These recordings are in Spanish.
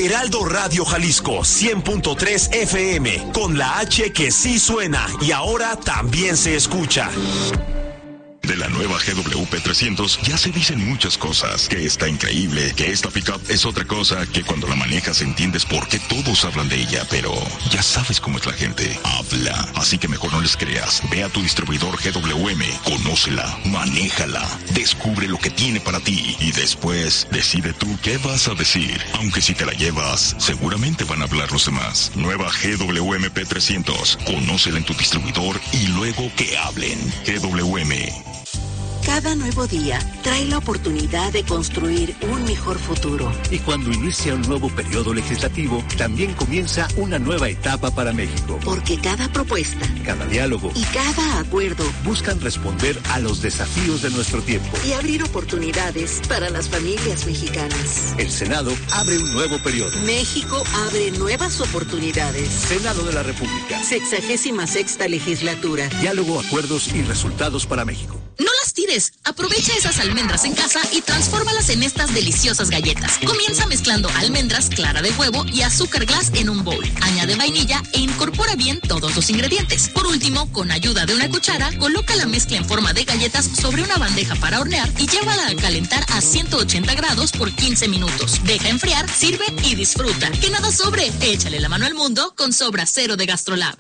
Heraldo Radio Jalisco 100.3 FM, con la H que sí suena y ahora también se escucha. De la nueva GWP 300 ya se dicen muchas cosas, que está increíble, que esta pickup es otra cosa, que cuando la manejas entiendes por qué todos hablan de ella, pero ya sabes cómo es la gente, habla, así que mejor no les creas. Ve a tu distribuidor GWM, conócela, manéjala, descubre lo que tiene para ti y después decide tú qué vas a decir, aunque si te la llevas, seguramente van a hablar los demás. Nueva GWMP 300, conócela en tu distribuidor y luego que hablen. GWM. Cada nuevo día trae la oportunidad de construir un mejor futuro. Y cuando inicia un nuevo periodo legislativo, también comienza una nueva etapa para México. Porque cada propuesta, cada diálogo y cada acuerdo buscan responder a los desafíos de nuestro tiempo y abrir oportunidades para las familias mexicanas. El Senado abre un nuevo periodo. México abre nuevas oportunidades. Senado de la República. 66ª legislatura. Diálogo, acuerdos y resultados para México. No las tires. Aprovecha esas almendras en casa y transfórmalas en estas deliciosas galletas. Comienza mezclando almendras, clara de huevo y azúcar glass en un bowl. Añade vainilla e incorpora bien todos los ingredientes. Por último, con ayuda de una cuchara, coloca la mezcla en forma de galletas sobre una bandeja para hornear y llévala a calentar a 180 grados por 15 minutos. Deja enfriar, sirve y disfruta. Que nada sobre. Échale la mano al mundo con Sobra Cero de GastroLab.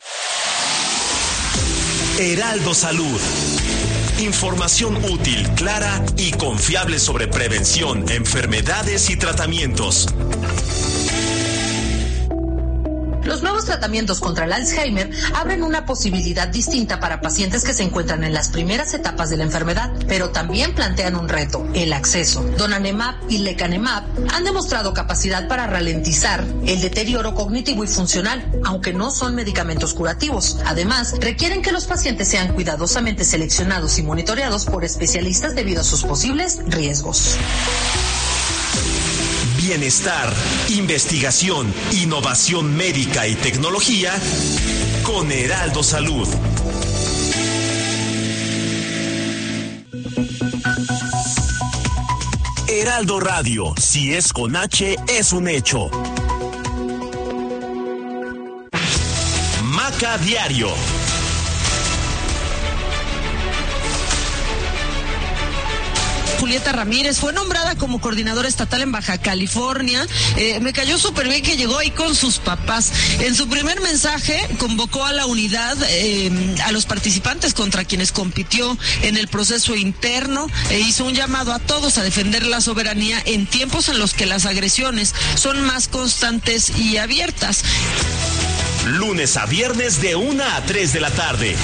Heraldo Salud. Información útil, clara y confiable sobre prevención, enfermedades y tratamientos. Los nuevos tratamientos contra el Alzheimer abren una posibilidad distinta para pacientes que se encuentran en las primeras etapas de la enfermedad, pero también plantean un reto, el acceso. Donanemab y lecanemab han demostrado capacidad para ralentizar el deterioro cognitivo y funcional, aunque no son medicamentos curativos. Además, requieren que los pacientes sean cuidadosamente seleccionados y monitoreados por especialistas debido a sus posibles riesgos. Bienestar, investigación, innovación médica y tecnología con Heraldo Salud. Heraldo Radio, si es con H, es un hecho. Maca Diario. Julieta Ramírez fue nombrada como coordinadora estatal en Baja California. Me cayó súper bien que llegó ahí con sus papás. En su primer mensaje convocó a la unidad, a los participantes contra quienes compitió en el proceso interno, e hizo un llamado a todos a defender la soberanía en tiempos en los que las agresiones son más constantes y abiertas. Lunes a viernes de 1 a 3 de la tarde.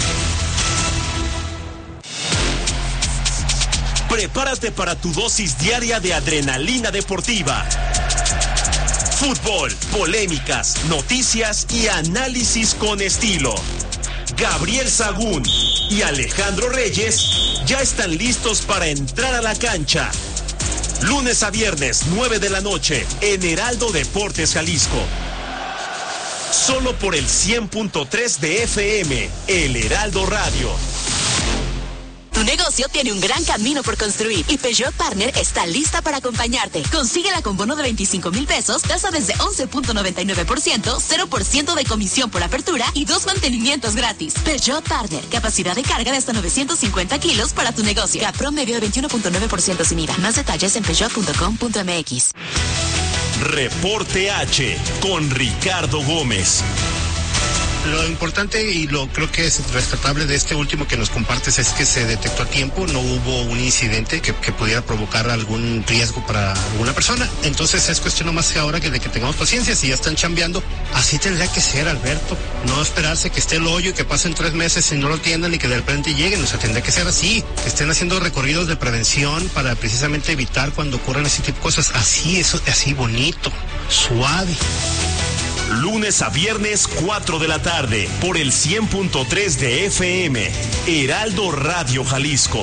Prepárate para tu dosis diaria de adrenalina deportiva. Fútbol, polémicas, noticias y análisis con estilo. Gabriel Sagún y Alejandro Reyes ya están listos para entrar a la cancha. Lunes a viernes, 9 de la noche, en Heraldo Deportes Jalisco. Solo por el 100.3 de FM, el Heraldo Radio. Tu negocio tiene un gran camino por construir y Peugeot Partner está lista para acompañarte. Consíguela con bono de 25,000 pesos, tasa desde 11.99%, 0% de comisión por apertura y 2 mantenimientos gratis. Peugeot Partner, capacidad de carga de hasta 950 kilos para tu negocio. CAP promedio de 21.9% sin IVA. Más detalles en peugeot.com.mx. Reporte H con Ricardo Gómez. Lo importante y lo creo que es rescatable de este último que nos compartes es que se detectó a tiempo, no hubo un incidente que pudiera provocar algún riesgo para alguna persona. Entonces es cuestión más que ahora que de que tengamos paciencia. Si ya están chambeando, así tendría que ser, Alberto. No esperarse que esté el hoyo y que pasen 3 meses y no lo atiendan y que de repente lleguen. O sea, tendría que ser así, que estén haciendo recorridos de prevención para precisamente evitar cuando ocurran ese tipo de cosas. Así, eso, así bonito, suave. Lunes a viernes, 4 de la tarde, por el 100.3 de FM, Heraldo Radio Jalisco.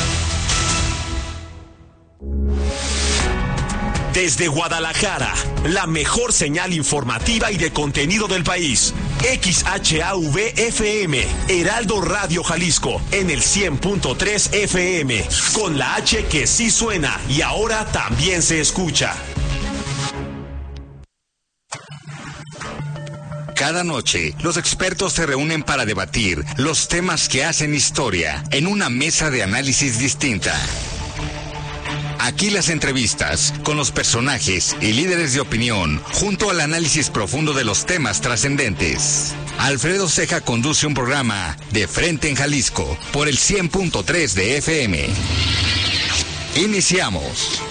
Desde Guadalajara, la mejor señal informativa y de contenido del país. XHAV-FM, Heraldo Radio Jalisco, en el 100.3 FM, con la H que sí suena y ahora también se escucha. Cada noche, los expertos se reúnen para debatir los temas que hacen historia en una mesa de análisis distinta. Aquí las entrevistas con los personajes y líderes de opinión, junto al análisis profundo de los temas trascendentes. Alfredo Ceja conduce un programa De Frente en Jalisco por el 100.3 de FM. Iniciamos.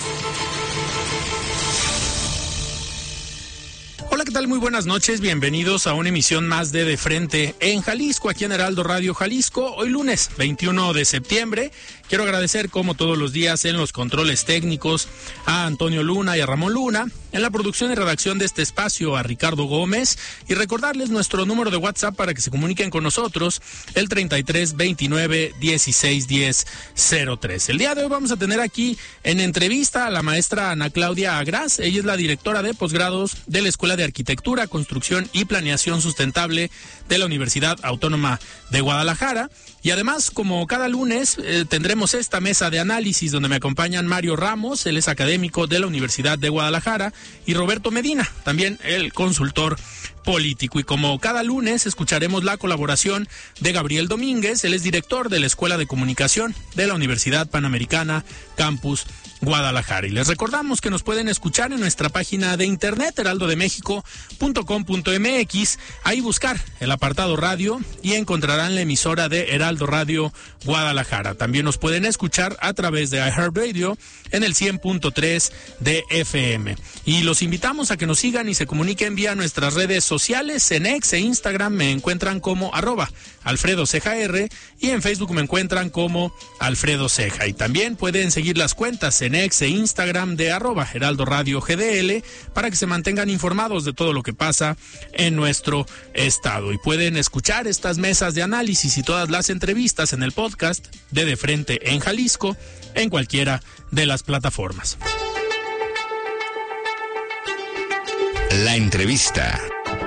Hola, ¿qué tal? Muy buenas noches, bienvenidos a una emisión más de Frente en Jalisco, aquí en Heraldo Radio Jalisco, hoy lunes 21 de septiembre. Quiero agradecer, como todos los días, en los controles técnicos a Antonio Luna y a Ramón Luna, en la producción y redacción de este espacio a Ricardo Gómez, y recordarles nuestro número de WhatsApp para que se comuniquen con nosotros, el 33 29 16 10 03. El día de hoy vamos a tener aquí en entrevista a la maestra Ana Claudia Agraz. Ella es la directora de posgrados de la Escuela de Arquitectura, Construcción y Planeación Sustentable de la Universidad Autónoma de Guadalajara. Y además, como cada lunes, tendremos esta mesa de análisis donde me acompañan Mario Ramos, él es académico de la Universidad de Guadalajara, y Roberto Medina, también el consultor político. Y como cada lunes escucharemos la colaboración de Gabriel Domínguez, él es director de la Escuela de Comunicación de la Universidad Panamericana Campus Guadalajara. Y les recordamos que nos pueden escuchar en nuestra página de internet heraldodemexico.com.mx, ahí buscar el apartado radio y encontrarán la emisora de Heraldo Radio Guadalajara. También nos pueden escuchar a través de iHeartRadio en el 100.3 de FM. Y los invitamos a que nos sigan y se comuniquen vía nuestras redes sociales. En X e Instagram me encuentran como @AlfredoCejaR y en Facebook me encuentran como Alfredo Ceja. Y también pueden seguir las cuentas en X e Instagram de @Heraldo Radio GDL para que se mantengan informados de todo lo que pasa en nuestro estado. Y pueden escuchar estas mesas de análisis y todas las entrevistas en el podcast de Frente en Jalisco en cualquiera de las plataformas. La entrevista.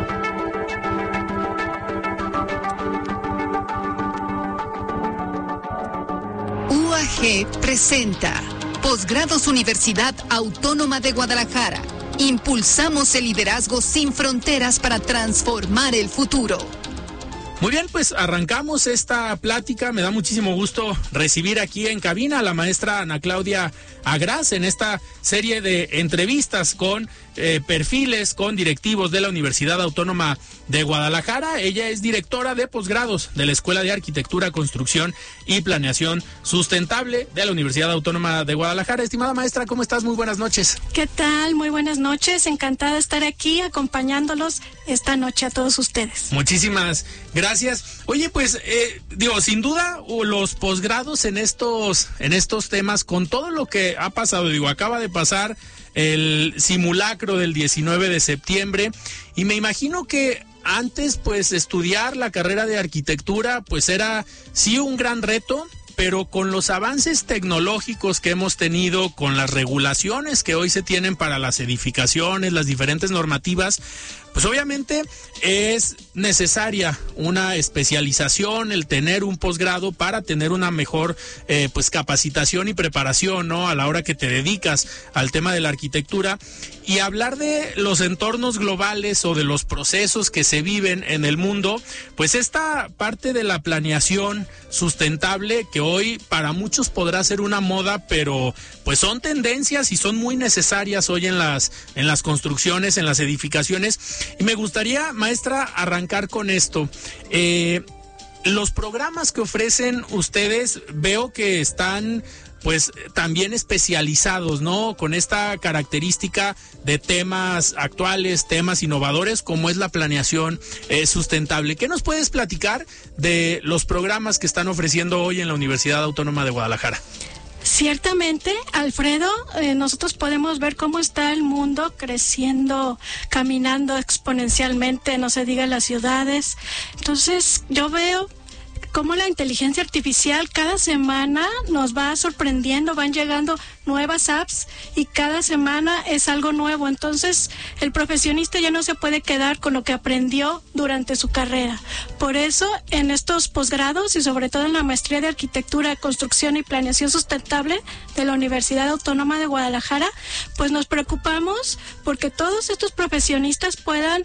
UAG presenta Posgrados Universidad Autónoma de Guadalajara. Impulsamos el liderazgo sin fronteras para transformar el futuro. Muy bien, pues arrancamos esta plática. Me da muchísimo gusto recibir aquí en cabina a la maestra Ana Claudia Agraz en esta serie de entrevistas con perfiles, con directivos de la Universidad Autónoma de Guadalajara. Ella es directora de posgrados de la Escuela de Arquitectura, Construcción y Planeación Sustentable de la Universidad Autónoma de Guadalajara. Estimada maestra, ¿cómo estás? Muy buenas noches. ¿Qué tal? Muy buenas noches. Encantada de estar aquí acompañándolos esta noche a todos ustedes. Muchísimas gracias. Oye, pues, sin duda, los posgrados en estos temas, con todo lo que ha pasado, acaba de pasar el simulacro del 19 de septiembre, y me imagino que antes, pues, estudiar la carrera de arquitectura, pues, era sí un gran reto, pero con los avances tecnológicos que hemos tenido, con las regulaciones que hoy se tienen para las edificaciones, las diferentes normativas, pues obviamente es necesaria una especialización, el tener un posgrado para tener una mejor capacitación y preparación, ¿no?, a la hora que te dedicas al tema de la arquitectura. Y hablar de los entornos globales o de los procesos que se viven en el mundo, pues esta parte de la planeación sustentable, que hoy para muchos podrá ser una moda, pero pues son tendencias y son muy necesarias hoy en las construcciones, en las edificaciones. Y me gustaría, maestra, arrancar con esto. Los programas que ofrecen ustedes, veo que están pues también especializados, ¿no?, con esta característica de temas actuales, temas innovadores, como es la planeación sustentable. ¿Qué nos puedes platicar de los programas que están ofreciendo hoy en la Universidad Autónoma de Guadalajara? Ciertamente, Alfredo, nosotros podemos ver cómo está el mundo creciendo, caminando exponencialmente, no se diga las ciudades. Entonces, yo veo cómo la inteligencia artificial cada semana nos va sorprendiendo, van llegando nuevas apps y cada semana es algo nuevo. Entonces, el profesionista ya no se puede quedar con lo que aprendió durante su carrera. Por eso, en estos posgrados y sobre todo en la maestría de Arquitectura, Construcción y Planeación Sustentable de la Universidad Autónoma de Guadalajara, pues nos preocupamos porque todos estos profesionistas puedan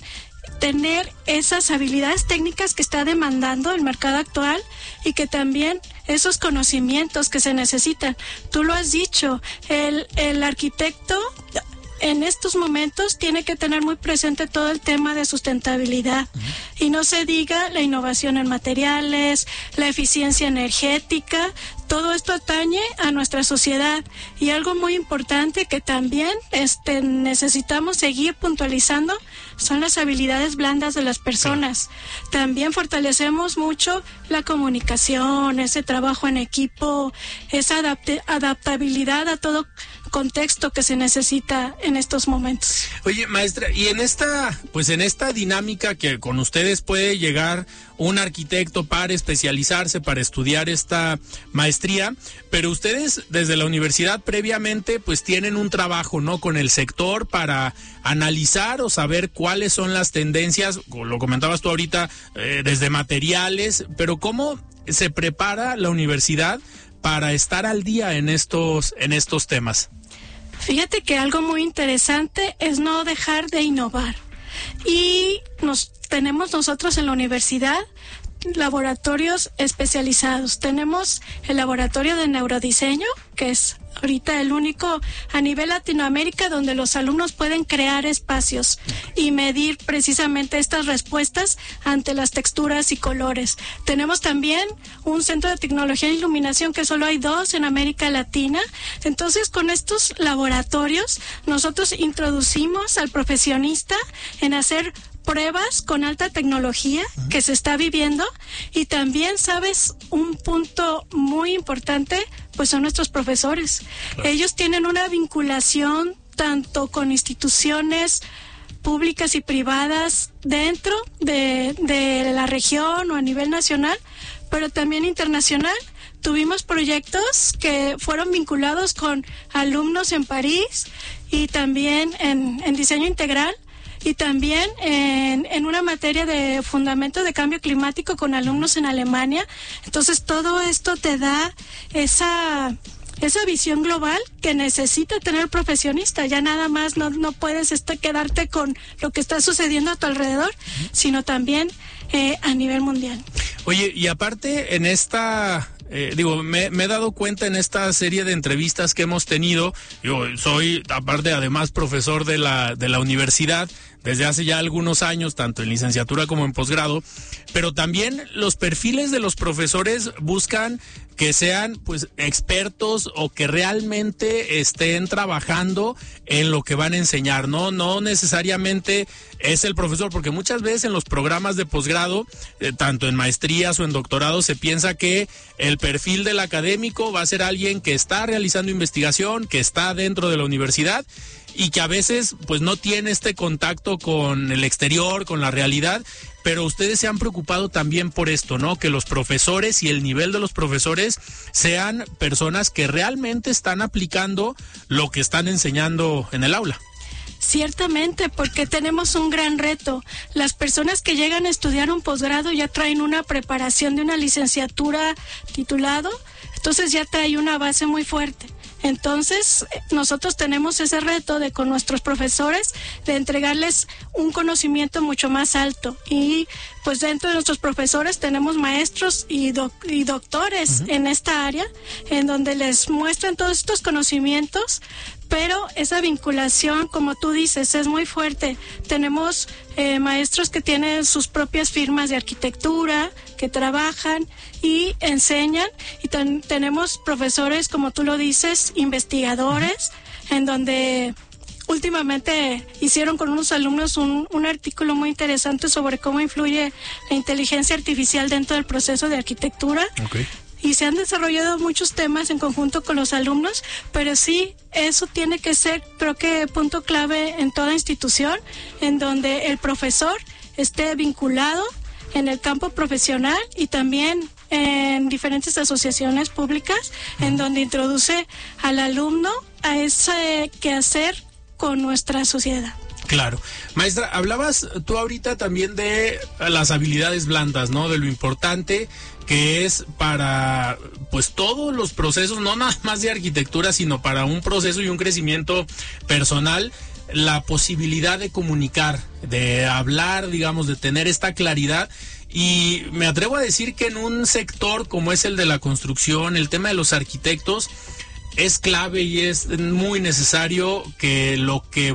tener esas habilidades técnicas que está demandando el mercado actual y que también esos conocimientos que se necesitan. Tú lo has dicho, el arquitecto en estos momentos tiene que tener muy presente todo el tema de sustentabilidad y no se diga la innovación en materiales, la eficiencia energética. Todo esto atañe a nuestra sociedad y algo muy importante que también necesitamos seguir puntualizando son las habilidades blandas de las personas. También fortalecemos mucho la comunicación, ese trabajo en equipo, esa adaptabilidad a todo contexto que se necesita en estos momentos. Oye, maestra, y en esta dinámica que con ustedes puede llegar un arquitecto para especializarse, para estudiar esta maestría, pero ustedes desde la universidad previamente pues tienen un trabajo, ¿no?, con el sector para analizar o saber cuáles son las tendencias, lo comentabas tú ahorita, desde materiales, pero ¿cómo se prepara la universidad para estar al día en estos temas? Fíjate que algo muy interesante es no dejar de innovar. Y tenemos nosotros en la universidad laboratorios especializados. Tenemos el laboratorio de neurodiseño, que es ahorita el único a nivel Latinoamérica donde los alumnos pueden crear espacios y medir precisamente estas respuestas ante las texturas y colores. Tenemos también un centro de tecnología e iluminación que solo hay 2 en América Latina. Entonces, con estos laboratorios nosotros introducimos al profesionista en hacer pruebas con alta tecnología que se está viviendo y también, ¿sabes? Un punto muy importante, pues son nuestros profesores. Claro. Ellos tienen una vinculación tanto con instituciones públicas y privadas dentro de la región o a nivel nacional, pero también internacional. Tuvimos proyectos que fueron vinculados con alumnos en París y también en diseño integral, y también en una materia de fundamentos de cambio climático con alumnos en Alemania. Entonces todo esto te da esa visión global que necesita tener el profesionista. Ya nada más no puedes quedarte con lo que está sucediendo a tu alrededor, sino también a nivel mundial. Oye, y aparte en esta... me he dado cuenta en esta serie de entrevistas que hemos tenido, yo soy aparte además profesor de la universidad desde hace ya algunos años, tanto en licenciatura como en posgrado, pero también los perfiles de los profesores buscan que sean pues expertos o que realmente estén trabajando en lo que van a enseñar, no necesariamente es el profesor, porque muchas veces en los programas de posgrado, tanto en maestrías o en doctorado, se piensa que el perfil del académico va a ser alguien que está realizando investigación, que está dentro de la universidad y que a veces pues no tiene este contacto con el exterior, con la realidad. Pero ustedes se han preocupado también por esto, ¿no? Que los profesores y el nivel de los profesores sean personas que realmente están aplicando lo que están enseñando en el aula. Ciertamente, porque tenemos un gran reto. Las personas que llegan a estudiar un posgrado ya traen una preparación de una licenciatura titulado, entonces ya trae una base muy fuerte. Entonces, nosotros tenemos ese reto de con nuestros profesores de entregarles un conocimiento mucho más alto. Y pues dentro de nuestros profesores tenemos maestros y doctores en esta área, en donde les muestran todos estos conocimientos, pero esa vinculación, como tú dices, es muy fuerte. Tenemos maestros que tienen sus propias firmas de arquitectura, que trabajan y enseñan, y tenemos profesores, como tú lo dices, investigadores, en donde últimamente hicieron con unos alumnos un artículo muy interesante sobre cómo influye la inteligencia artificial dentro del proceso de arquitectura. Okay. Y se han desarrollado muchos temas en conjunto con los alumnos, pero sí, eso tiene que ser, creo que, punto clave en toda institución, en donde el profesor esté vinculado en el campo profesional y también en diferentes asociaciones públicas, en donde introduce al alumno a ese quehacer con nuestra sociedad. Claro. Maestra, hablabas tú ahorita también de las habilidades blandas, ¿no? De lo importante que es para pues todos los procesos, no nada más de arquitectura, sino para un proceso y un crecimiento personal. la posibilidad de comunicar, de hablar, digamos, de tener esta claridad. Y me atrevo a decir que en un sector como es el de la construcción, el tema de los arquitectos, es clave y es muy necesario que lo que